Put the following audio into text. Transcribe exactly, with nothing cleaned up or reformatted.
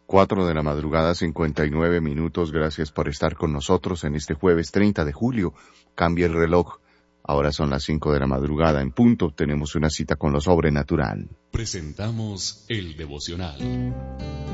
Cuatro de la madrugada, cincuenta y nueve minutos. Gracias por estar con nosotros en este jueves treinta de julio. Cambia el reloj. Ahora son las cinco de la madrugada en punto. Tenemos una cita con lo sobrenatural. Presentamos el devocional.